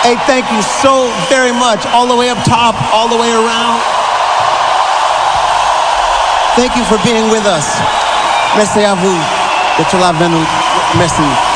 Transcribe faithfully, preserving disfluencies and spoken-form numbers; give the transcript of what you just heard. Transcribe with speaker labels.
Speaker 1: Hey, thank you so very much. All the way up top, all the way around. Thank you for being with us. Merci à vous d'être là avec nous. Merci.